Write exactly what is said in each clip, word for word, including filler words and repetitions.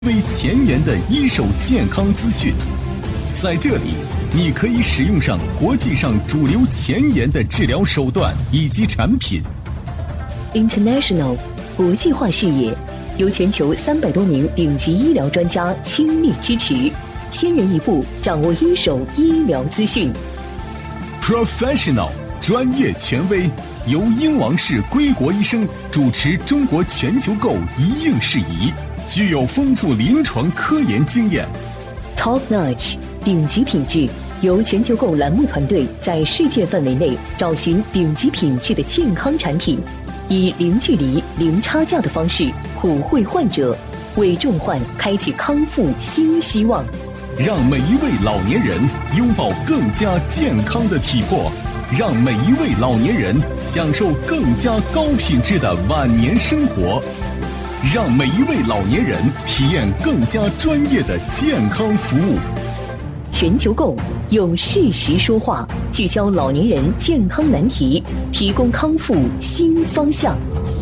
为前沿的一手健康资讯，在这里你可以使用上国际上主流前沿的治疗手段以及产品。 International 国际化视野，由全球三百多名顶级医疗专家倾力支持，先人一步掌握一手医疗资讯。 Professional 专业权威，由英王氏归国医生主持中国全球购一应事宜，具有丰富临床科研经验。 Top Notch 顶级品质，由全球购栏目团队在世界范围内找寻顶级品质的健康产品，以零距离、零差价的方式普惠患者，为重患开启康复新希望。 让每一位老年人拥抱更加健康的体魄，让每一位老年人享受更加高品质的晚年生活，让每一位老年人体验更加专业的健康服务。 全球购用事实说话，聚焦老年人健康难题，提供康复新方向。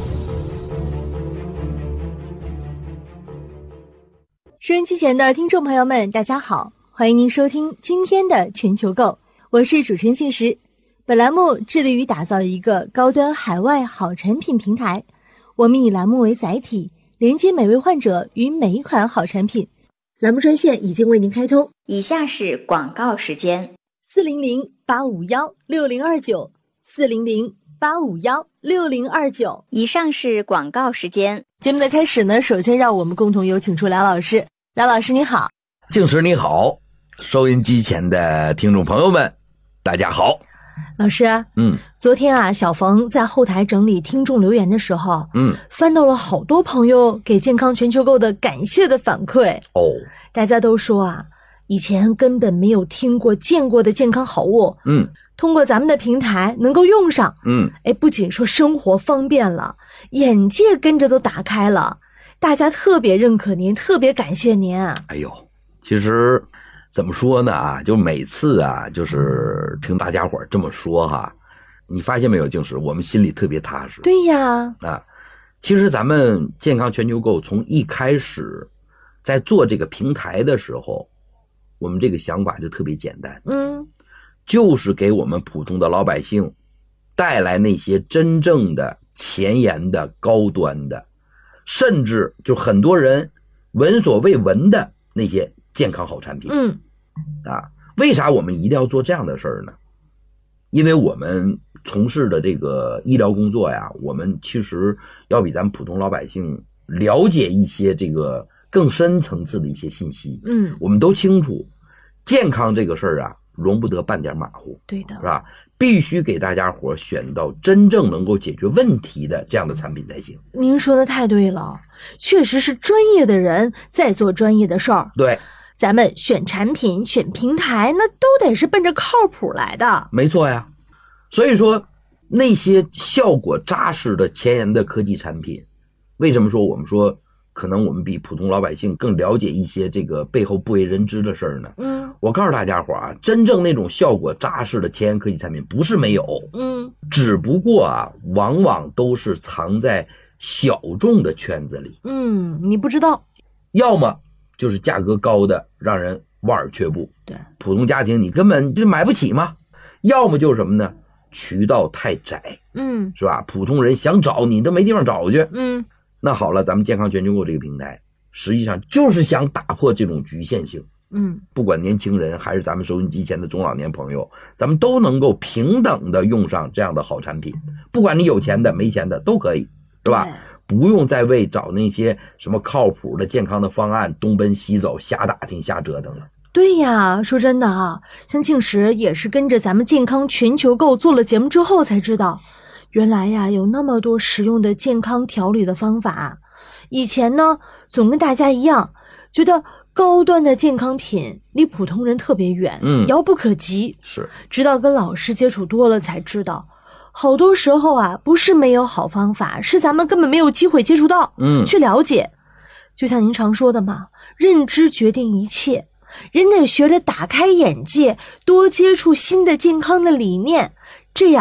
收音机前的听众朋友们，大家好，欢迎您收听今天的全球购，我是主持人信实。本栏目致力于打造一个高端海外好产品平台，我们以栏目为载体，连接每位患者与每一款好产品。栏目专线已经为您开通， 以下是广告时间： 四零零八五幺六零二九，四零零八五幺六零二九。 以上是广告时间。 节目的开始呢，首先让我们共同有请出梁老师。梁老师你好。 静时你好，收音机前的听众朋友们，大家好。 老师，嗯，昨天啊，小冯在后台整理听众留言的时候，嗯，翻到了好多朋友给健康全球购的感谢的反馈。哦，大家都说啊，以前根本没有听过见过的健康好物，嗯，通过咱们的平台能够用上，嗯，哎，不仅说生活方便了，眼界跟着都打开了，大家特别认可您，特别感谢您啊。 哎呦，其实怎么说呢啊，就每次啊，就是听大家伙这么说哈，你发现没有，静时我们心里特别踏实。 对呀， 啊，其实咱们健康全球购从一开始在做这个平台的时候，我们这个想法就特别简单，嗯，就是给我们普通的老百姓带来那些真正的前沿的高端的，甚至就很多人闻所未闻的那些健康好产品。嗯，啊，为啥我们一定要做这样的事儿呢？因为我们从事的这个医疗工作呀，我们其实要比咱们普通老百姓了解一些这个更深层次的一些信息。嗯，我们都清楚，健康这个事儿啊，容不得半点马虎。 对的， 是吧？必须给大家伙选到真正能够解决问题的这样的产品才行。 您说的太对了，确实是专业的人在做专业的事儿。 对， 咱们选产品选平台那都得是奔着靠谱来的。 没错呀，所以说那些效果扎实的前沿的科技产品，为什么说我们说可能我们比普通老百姓更了解一些这个背后不为人知的事儿呢？嗯，我告诉大家伙啊，真正那种效果扎实的前沿科技产品不是没有，嗯，只不过啊，往往都是藏在小众的圈子里。 嗯，你不知道， 要么就是价格高的让人望而却步，对，普通家庭你根本就买不起嘛。要么就是什么呢？渠道太窄，嗯，是吧？普通人想找你都没地方找去，嗯。那好了，咱们健康全球购这个平台，实际上就是想打破这种局限性，嗯，不管年轻人还是咱们收音机前的中老年朋友，咱们都能够平等的用上这样的好产品，不管你有钱的没钱的都可以，对吧？不用再为找那些什么靠谱的健康的方案东奔西走，瞎打听瞎折腾了。 对呀，说真的啊，像静时也是跟着咱们健康全球购做了节目之后才知道，原来呀有那么多实用的健康调理的方法。以前呢总跟大家一样，觉得高端的健康品离普通人特别远，嗯，遥不可及。是，直到跟老师接触多了才知道，好多时候啊不是没有好方法，是咱们根本没有机会接触到，嗯，去了解。就像您常说的嘛，认知决定一切，人得学着打开眼界，多接触新的健康的理念，这样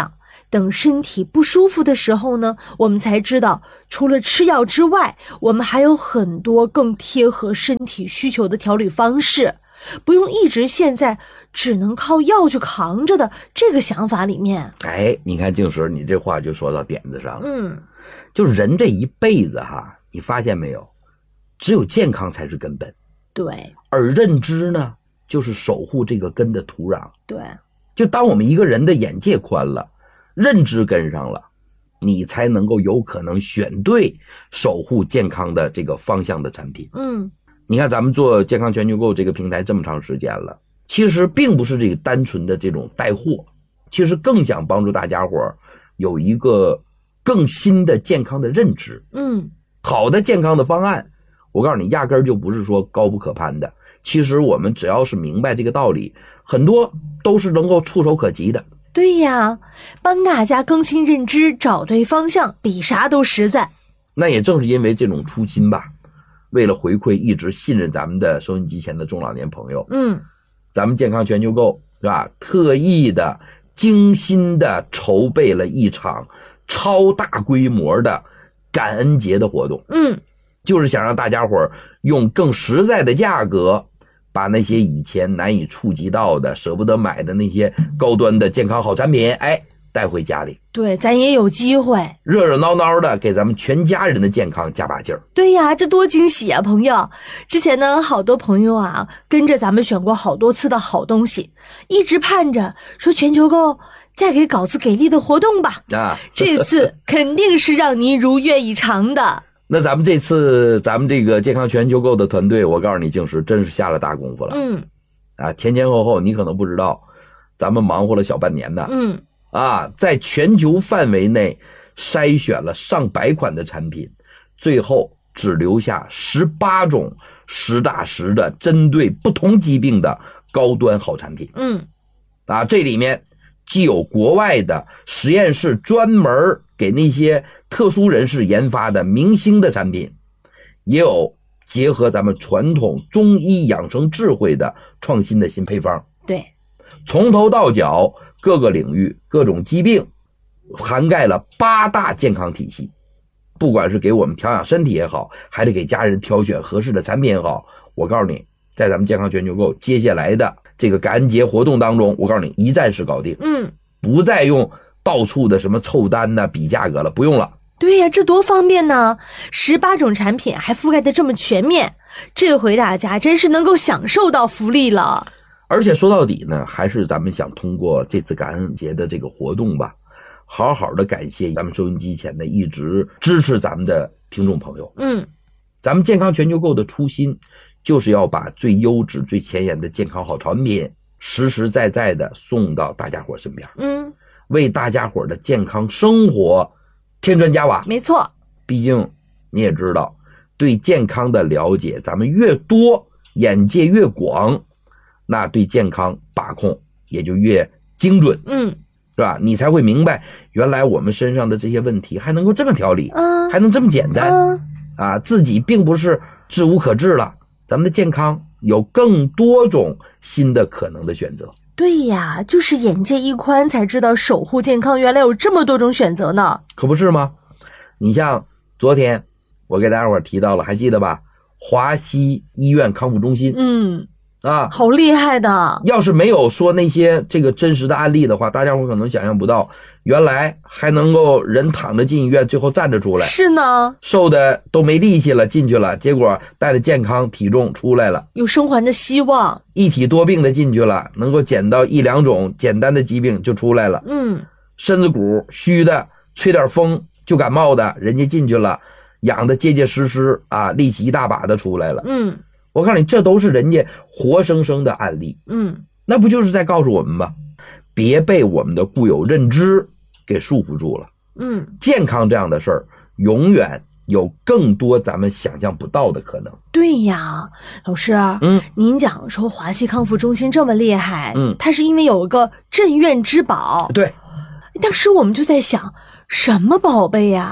等身体不舒服的时候呢，我们才知道除了吃药之外，我们还有很多更贴合身体需求的调理方式，不用一直陷在只能靠药去扛着的这个想法里面。 哎，你看静石，你这话就说到点子上了。 嗯， 就人这一辈子哈，你发现没有，只有健康才是根本。 对， 而认知呢，就是守护这个根的土壤。 对， 就当我们一个人的眼界宽了，认知跟上了，你才能够有可能选对守护健康的这个方向的产品。 嗯， 你看咱们做健康全球购这个平台这么长时间了，其实并不是这个单纯的这种带货，其实更想帮助大家伙有一个更新的健康的认知。 嗯， 好的健康的方案，我告诉你，压根儿就不是说高不可攀的。其实我们只要是明白这个道理，很多都是能够触手可及的。 对呀，帮大家更新认知，找对方向，比啥都实在。 那也正是因为这种初心吧，为了回馈一直信任咱们的收音机前的中老年朋友， 嗯， 咱们健康全球购是吧？特意的、精心的筹备了一场超大规模的感恩节的活动。 嗯， 就是想让大家伙儿用更实在的价格，把那些以前难以触及到的、舍不得买的那些高端的健康好产品，哎，带回家里。 对，咱也有机会热热闹闹的给咱们全家人的健康加把劲儿。 对呀，这多惊喜啊，朋友！之前呢，好多朋友啊，跟着咱们选过好多次的好东西，一直盼着说全球购再给稿子给力的活动吧。 啊， 这次肯定是让您如愿以偿的。 那咱们这次咱们这个健康全球购的团队，我告诉你，静石真是下了大功夫了。 嗯， 啊，前前后后你可能不知道，咱们忙活了小半年呢。 嗯， 啊，在全球范围内筛选了上百款的产品，最后只留下十八种实打实的针对不同疾病的高端好产品。 嗯， 啊，这里面既有国外的实验室专门给那些特殊人士研发的明星的产品，也有结合咱们传统中医养生智慧的创新的新配方。 对， 从头到脚各个领域各种疾病涵盖了八大健康体系，不管是给我们调养身体也好，还是给家人挑选合适的产品也好，我告诉你，在咱们健康全球购接下来的这个感恩节活动当中，我告诉你一站式搞定。 嗯， 不再用到处的什么凑单呐、比价格了，不用了。 对呀，这多方便呢！十八种产品还覆盖的这么全面，这回大家真是能够享受到福利了。 而且说到底呢，还是咱们想通过这次感恩节的这个活动吧，好好的感谢咱们收音机前的一直支持咱们的听众朋友。 嗯， 咱们健康全球购的初心就是要把最优质、最前沿的健康好产品实实在在的送到大家伙身边。 嗯， 为大家伙的健康生活添砖加瓦。 没错， 毕竟你也知道，对健康的了解咱们越多，眼界越广，那对健康把控也就越精准。 嗯， 是吧？你才会明白原来我们身上的这些问题还能够这么调理， 嗯， 还能这么简单。 嗯， 啊，自己并不是治无可治了，咱们的健康有更多种新的可能的选择。 对呀，就是眼界一宽才知道守护健康原来有这么多种选择呢。 可不是吗？你像昨天我给大家伙提到了，还记得吧？华西医院康复中心。 嗯， 啊， 好厉害的。 要是没有说那些这个真实的案例的话，大家伙可能想象不到，原来还能够人躺着进医院，最后站着出来。 是呢， 瘦的都没力气了进去了，结果带着健康体重出来了， 有生还的希望。 一体多病的进去了，能够减到一两种简单的疾病就出来了。 嗯， 身子骨虚的，吹点风就感冒的，人家进去了，养的结结实实啊，力气一大把的出来了。 嗯， 我告诉你，这都是人家活生生的案例。 嗯， 那不就是在告诉我们吗？别被我们的固有认知给束缚住了。 嗯， 健康这样的事儿，永远有更多咱们想象不到的可能。 对呀，老师， 嗯， 您讲说华西康复中心这么厉害， 嗯， 它是因为有一个镇院之宝。 对， 当时我们就在想，什么宝贝呀？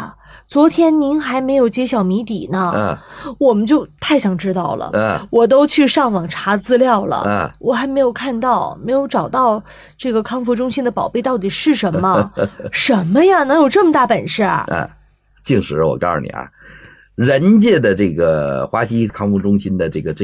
昨天您还没有揭晓谜底呢， 嗯， 我们就太想知道了， 嗯， 我都去上网查资料了， 嗯， 我还没有看到，没有找到这个康复中心的宝贝到底是什么？什么呀？能有这么大本事？ 嗯，静石，我告诉你啊，人家的这个华西康复中心的这个